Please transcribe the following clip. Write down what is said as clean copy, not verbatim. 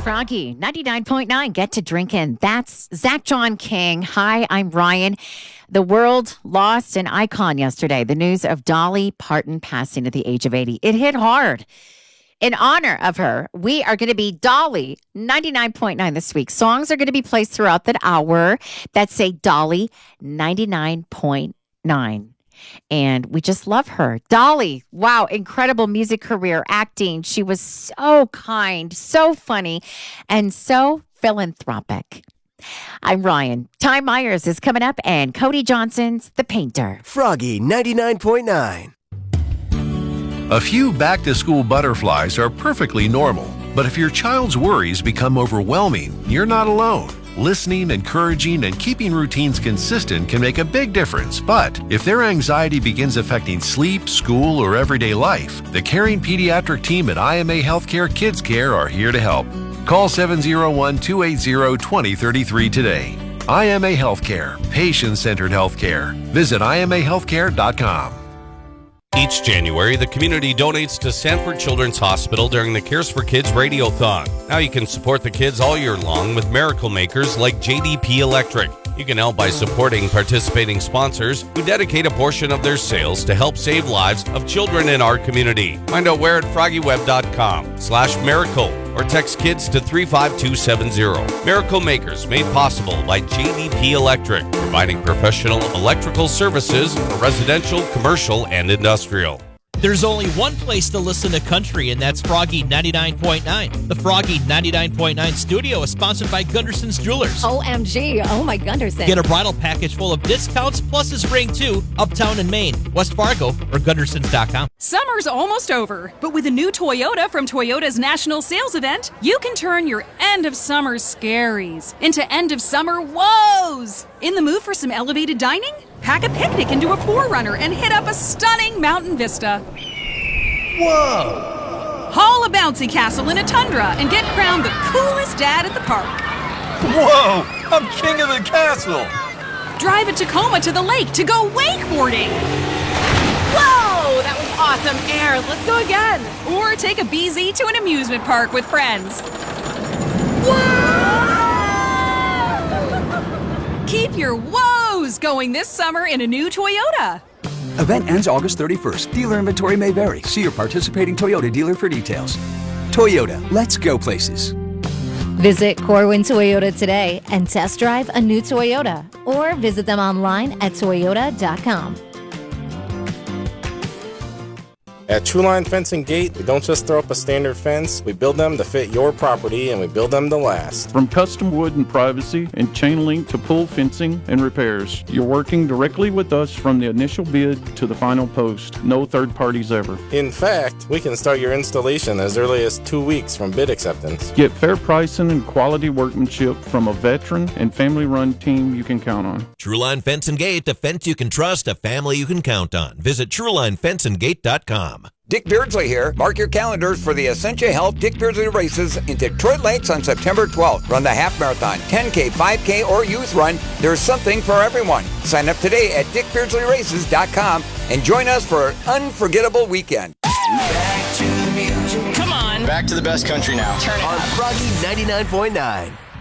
Froggy, 99.9, get to drinking. That's Zach John King. Hi, I'm Ryan. The world lost an icon yesterday. The news of Dolly Parton passing at the age of 80. It hit hard. In honor of her, we are going to be Dolly 99.9 this week. Songs are going to be placed throughout that hour that say Dolly 99.9. And we just love her. Dolly, wow, incredible music career, acting. She was so kind, so funny, and so philanthropic. I'm Ryan. Ty Myers is coming up, and Cody Johnson's The Painter. Froggy 99.9. A few back-to-school butterflies are perfectly normal, but if your child's worries become overwhelming, you're not alone. Listening, encouraging, and keeping routines consistent can make a big difference, but if their anxiety begins affecting sleep, school, or everyday life, the caring pediatric team at IMA Healthcare Kids Care are here to help. Call 701-280-2033 today. IMA Healthcare, patient-centered healthcare. Visit imahealthcare.com. Each January, the community donates to Sanford Children's Hospital during the Cares for Kids Radiothon. Now you can support the kids all year long with miracle makers like JDP Electric. You can help by supporting participating sponsors who dedicate a portion of their sales to help save lives of children in our community. Find out where at FroggyWeb.com/miracle or text kids to 35270. Miracle Makers made possible by JDP Electric, providing professional electrical services for residential, commercial, and industrial. There's only one place to listen to country, and that's Froggy 99.9. The Froggy 99.9 studio is sponsored by Gunderson's Jewelers. OMG. Oh, my Gunderson. Get a bridal package full of discounts plus his ring, too, uptown in Maine, West Fargo, or Gundersons.com. Summer's almost over, but with a new Toyota from Toyota's National Sales Event, you can turn your end of summer scaries into end of summer woes. In the mood for some elevated dining? Pack a picnic into a 4Runner and hit up a stunning mountain vista. Whoa! Haul a bouncy castle in a tundra and get crowned the coolest dad at the park. Whoa! I'm king of the castle! Drive a Tacoma to the lake to go wakeboarding. Whoa! That was awesome air. Let's go again. Or take a BZ to an amusement park with friends. Whoa! Keep your woes going this summer in a new Toyota. Event ends August 31st. Dealer inventory may vary. See your participating Toyota dealer for details. Toyota, let's go places. Visit Corwin Toyota today and test drive a new Toyota. Or visit them online at toyota.com. At Truline Fence and Gate, we don't just throw up a standard fence, we build them to fit your property and we build them to last. From custom wood and privacy and chain link to pool fencing and repairs, you're working directly with us from the initial bid to the final post. No third parties ever. In fact, we can start your installation as early as 2 weeks from bid acceptance. Get fair pricing and quality workmanship from a veteran and family-run team you can count on. Truline Fence and Gate, a fence you can trust, a family you can count on. Visit TrulineFenceandGate.com. Dick Beardsley here. Mark your calendars for the Essentia Health Dick Beardsley races in Detroit Lakes on September 12th. Run the half marathon, 10K, 5K, or youth run. There's something for everyone. Sign up today at dickbeardsleyraces.com and join us for an unforgettable weekend. Back to the music. Come on. Back to the best country now. Turn it on up. Froggy 99.9.